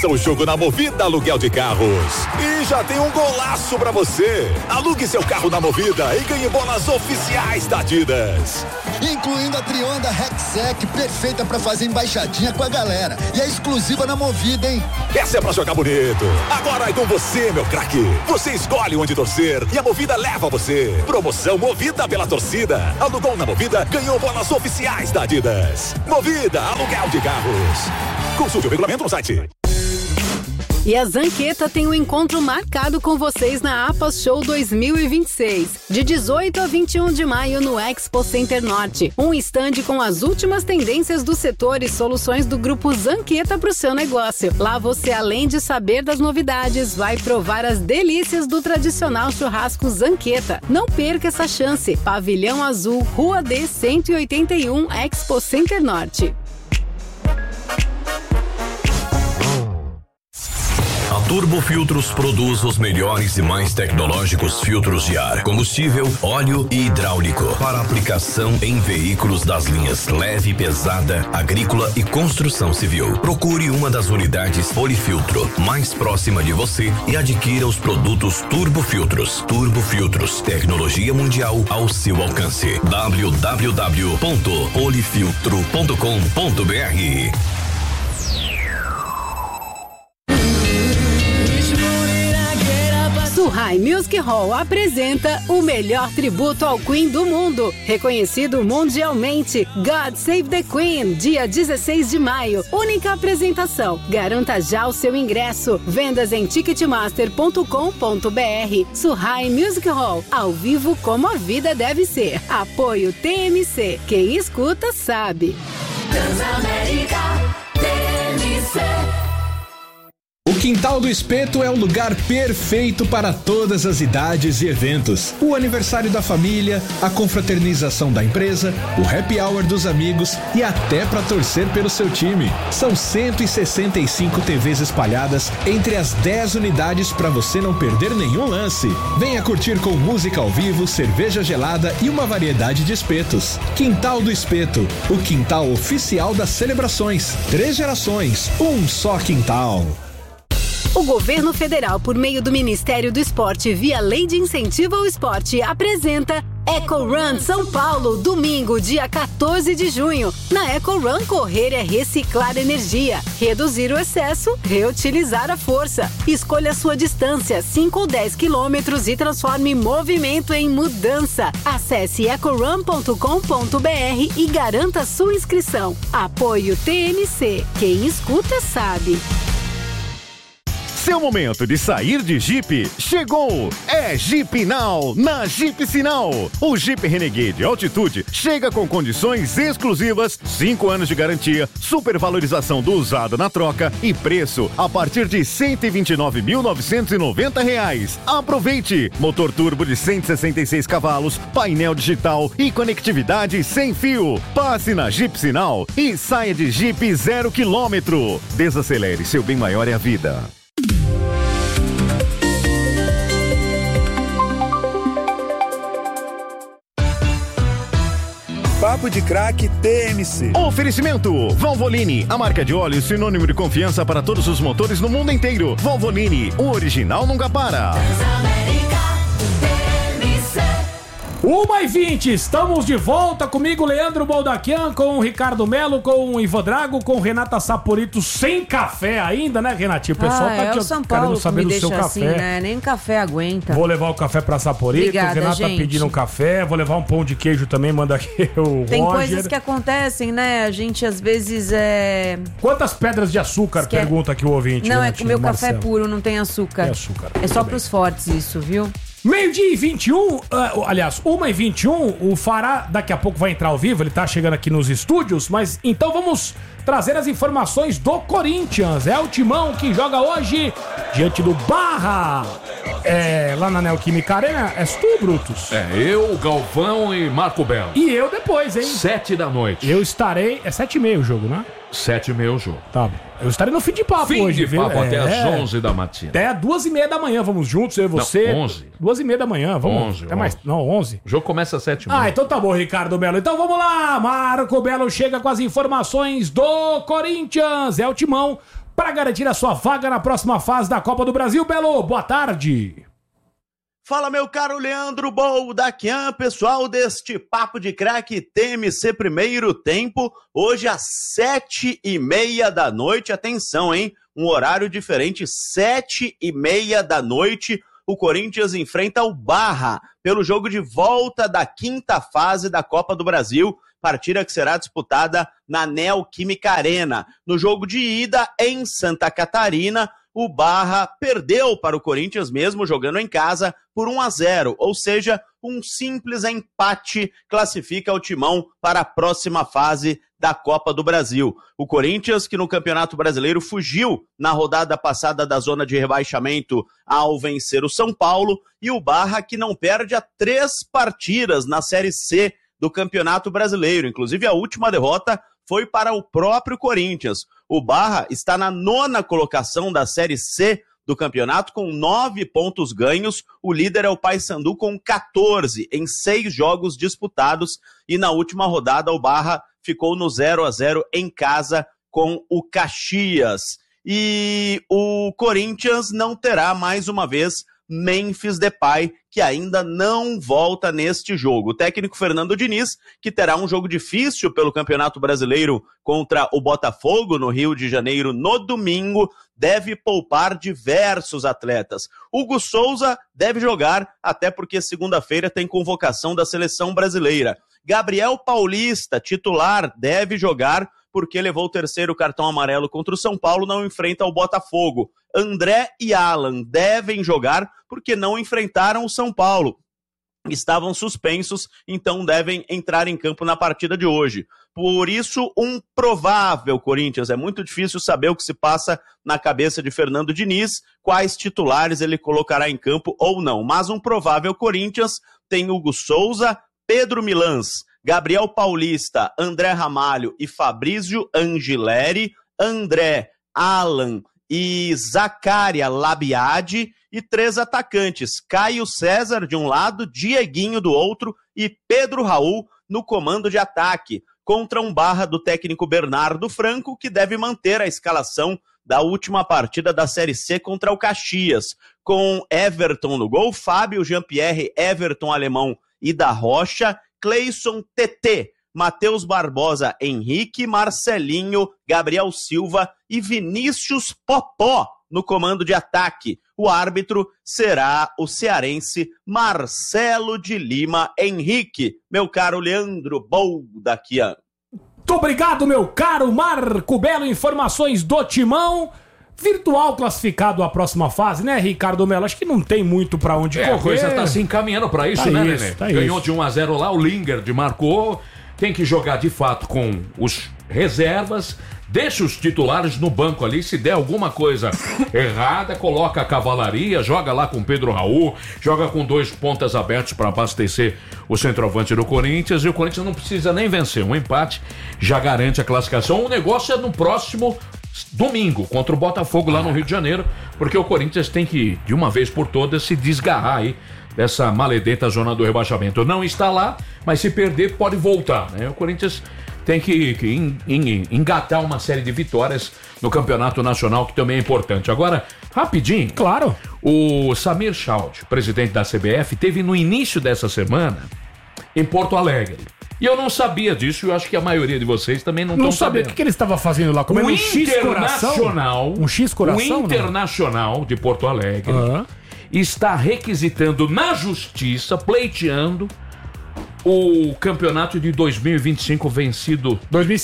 O jogo na Movida Aluguel de Carros. E já tem um golaço pra você. Alugue seu carro na Movida e ganhe bolas oficiais da Adidas. Incluindo a Trionda Rexec, perfeita pra fazer embaixadinha com a galera. E é exclusiva na Movida, hein? Essa é pra jogar bonito. Agora é com você, meu craque. Você escolhe onde torcer e a Movida leva você. Promoção Movida pela torcida. Alugou na Movida, ganhou bolas oficiais da Adidas. Movida Aluguel de Carros. Consulte o regulamento no site. E a Zanqueta tem um encontro marcado com vocês na APAS Show 2026, de 18 a 21 de maio no Expo Center Norte. Um estande com as últimas tendências do setor e soluções do grupo Zanqueta para o seu negócio. Lá você, além de saber das novidades, vai provar as delícias do tradicional churrasco Zanqueta. Não perca essa chance. Pavilhão Azul, Rua D 181, Expo Center Norte. A Turbo Filtros produz os melhores e mais tecnológicos filtros de ar, combustível, óleo e hidráulico para aplicação em veículos das linhas leve, pesada, agrícola e construção civil. Procure uma das unidades Polifiltro mais próxima de você e adquira os produtos Turbo Filtros. Turbo Filtros, tecnologia mundial ao seu alcance. www.polifiltro.com.br. Suhai Music Hall apresenta o melhor tributo ao Queen do mundo, reconhecido mundialmente. God Save the Queen, dia 16 de maio. Única apresentação. Garanta já o seu ingresso. Vendas em ticketmaster.com.br. Suhai Music Hall, ao vivo como a vida deve ser. Apoio TMC. Quem escuta sabe. Transamérica TMC. O Quintal do Espeto é o lugar perfeito para todas as idades e eventos. O aniversário da família, a confraternização da empresa, o happy hour dos amigos e até para torcer pelo seu time. São 165 TVs espalhadas entre as 10 unidades para você não perder nenhum lance. Venha curtir com música ao vivo, cerveja gelada e uma variedade de espetos. Quintal do Espeto, o quintal oficial das celebrações. 3 gerações, um só quintal. O governo federal, por meio do Ministério do Esporte, via Lei de Incentivo ao Esporte, apresenta Eco Run São Paulo, domingo, dia 14 de junho. Na Eco Run, correr é reciclar energia, reduzir o excesso, reutilizar a força. Escolha a sua distância, 5 ou 10 quilômetros e transforme movimento em mudança. Acesse ecorun.com.br e garanta sua inscrição. Apoio TMC. Quem escuta sabe. Seu momento de sair de Jeep chegou! É Jeep Now, na Jeep Sinal. O Jeep Renegade Altitude chega com condições exclusivas, 5 anos de garantia, supervalorização do usado na troca e preço a partir de R$ 129.990. Aproveite! Motor turbo de 166 cavalos, painel digital e conectividade sem fio. Passe na Jeep Sinal e saia de Jeep 0 km. Desacelere, seu bem maior é a vida. Papo de Craque TMC. Oferecimento Valvoline, a marca de óleo sinônimo de confiança para todos os motores no mundo inteiro. Valvoline, o original nunca para. 1h20, estamos de volta comigo, Leandro Boldaquian, com o Ricardo Melo, com o Ivan Drago, com Renata Saporito, sem café ainda, né, Renatinho? O pessoal tá aqui o São Paulo querendo saber do seu café. Assim, né? Nem café aguenta. Vou levar o café pra Saporito, Obrigada, Renata gente. pedindo um café, vou levar um pão de queijo também, manda aqui o Tem Roger. coisas que acontecem, né? A gente às vezes Quantas pedras de açúcar, pergunta aqui o ouvinte. Não, Renatinho, é que o meu café é Marcelo. puro, não tem açúcar. Tem açúcar. É só pros fortes isso, viu? 12h21, aliás, 1h21, o Fará daqui a pouco vai entrar ao vivo, ele tá chegando aqui nos estúdios, mas então vamos trazer as informações do Corinthians. É o Timão que joga hoje diante do Barra, lá na Neoquímica Arena. És tu, Brutus? Eu, Galvão e Marco Belo. E eu depois, hein? 7 da noite. Eu estarei, é 7h30 o jogo, né? 7h30 o jogo. Tá bom. Eu estarei no fim de papo fim hoje, de papo até às 11 da matina. Até 2h30 da manhã, vamos juntos, eu e você. Não, 11. 2h30 da manhã, vamos. 11. Até mais, não, 11. O jogo começa às 7h30. Ah, então tá bom, Ricardo Belo. Então vamos lá, Marco Belo chega com as informações do Corinthians. É o Timão para garantir a sua vaga na próxima fase da Copa do Brasil. Belo, boa tarde. Fala, meu caro Leandro Boldaquian, pessoal deste Papo de Craque TMC Primeiro Tempo, hoje às 7h30 da noite, atenção, hein? Um horário diferente, 7h30 da noite, o Corinthians enfrenta o Barra pelo jogo de volta da quinta fase da Copa do Brasil, partida que será disputada na Neoquímica Arena. No jogo de ida em Santa Catarina, o Barra perdeu para o Corinthians mesmo jogando em casa por 1-0, ou seja, um simples empate classifica o Timão para a próxima fase da Copa do Brasil. O Corinthians, que no Campeonato Brasileiro fugiu na rodada passada da zona de rebaixamento ao vencer o São Paulo, e o Barra, que não perde há 3 partidas na Série C do Campeonato Brasileiro. Inclusive, a última derrota foi para o próprio Corinthians. O Barra está na 9ª colocação da Série C do campeonato, com 9 pontos ganhos. O líder é o Paysandu com 14 em 6 jogos disputados. E na última rodada, o Barra ficou no 0-0 em casa com o Caxias. E o Corinthians não terá, mais uma vez, Memphis Depay, que ainda não volta neste jogo. O técnico Fernando Diniz, que terá um jogo difícil pelo Campeonato Brasileiro contra o Botafogo no Rio de Janeiro no domingo, deve poupar diversos atletas. Hugo Souza deve jogar, até porque segunda-feira tem convocação da seleção brasileira. Gabriel Paulista, titular, deve jogar, porque levou o 3º cartão amarelo contra o São Paulo, não enfrenta o Botafogo. André e Alan devem jogar porque não enfrentaram o São Paulo. Estavam suspensos, então devem entrar em campo na partida de hoje. Por isso, um provável Corinthians. É muito difícil saber o que se passa na cabeça de Fernando Diniz, quais titulares ele colocará em campo ou não. Mas um provável Corinthians tem Hugo Souza, Pedro Milans, Gabriel Paulista, André Ramalho e Fabrício Angileri, André, Alan e Zacária Labiade, e 3 atacantes, Caio César de um lado, Dieguinho do outro e Pedro Raul no comando de ataque, contra um Barra do técnico Bernardo Franco, que deve manter a escalação da última partida da Série C contra o Caxias, com Everton no gol, Fábio, Jean-Pierre, Everton Alemão e da Rocha, Cleison TT, Matheus Barbosa, Henrique, Marcelinho, Gabriel Silva e Vinícius Popó no comando de ataque. O árbitro será o cearense Marcelo de Lima Henrique. Meu caro Leandro Boldaquian. Muito obrigado, meu caro Marco Belo. Informações do Timão. Virtual classificado à próxima fase, né, Ricardo Melo? Acho que não tem muito pra onde correr. A coisa tá se encaminhando pra isso, né, Nenê? Ganhou de 1-0 lá, o Lingard marcou. Tem que jogar de fato com os reservas, deixa os titulares no banco ali, se der alguma coisa errada, coloca a cavalaria, joga lá com Pedro Raul, joga com 2 pontas abertos para abastecer o centroavante do Corinthians, e o Corinthians não precisa nem vencer, um empate já garante a classificação. O negócio é no próximo domingo, contra o Botafogo lá no Rio de Janeiro, porque o Corinthians tem que, de uma vez por todas, se desgarrar aí dessa maledeta zona do rebaixamento. Não está lá, mas se perder pode voltar, né? O Corinthians tem que engatar uma série de vitórias no campeonato nacional, que também é importante. Agora, rapidinho, claro, o Samir Chaud, presidente da CBF, teve no início dessa semana em Porto Alegre. E eu não sabia disso, e eu acho que a maioria de vocês também não estão sabendo. O que ele estava fazendo lá? Comendo um X-Coração? Um X-Coração? O Internacional de Porto Alegre está requisitando na justiça, pleiteando o campeonato de 2025 vencido...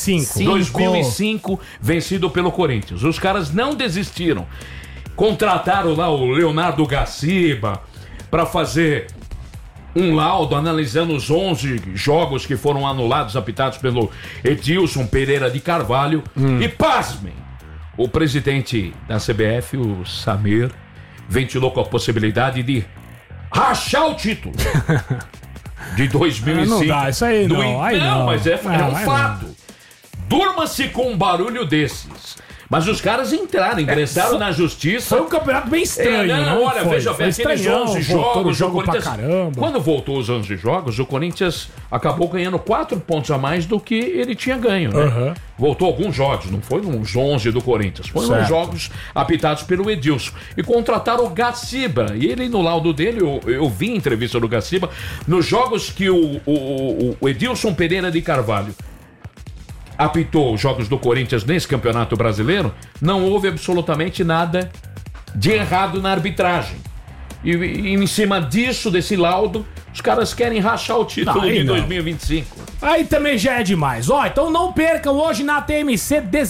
2005 vencido pelo Corinthians. Os caras não desistiram. Contrataram lá o Leonardo Gaciba para fazer um laudo analisando os 11 jogos que foram anulados, apitados pelo Edilson Pereira de Carvalho. E pasmem, o presidente da CBF, o Samir, ventilou com a possibilidade de rachar o título de 2005. Não dá, isso aí não. Mas é um fato. Durma-se com um barulho desses. Mas os caras ingressaram na justiça. Foi um campeonato bem estranho, né? Olha, veja bem, aqueles 11 jogos, o Corinthians... Quando voltou os 11 jogos, o Corinthians acabou ganhando 4 pontos a mais do que ele tinha ganho, né? Voltou alguns jogos, não foi uns 11 do Corinthians, foram uns jogos apitados pelo Edilson. E contrataram o Gaciba. E ele, no laudo dele, eu vi a entrevista do Gaciba, nos jogos que o Edilson Pereira de Carvalho apitou os jogos do Corinthians nesse Campeonato Brasileiro, não houve absolutamente nada de errado na arbitragem. E em cima disso, desse laudo, os caras querem rachar o título de 2025. Aí também já é demais. Ó, então não percam hoje na TMC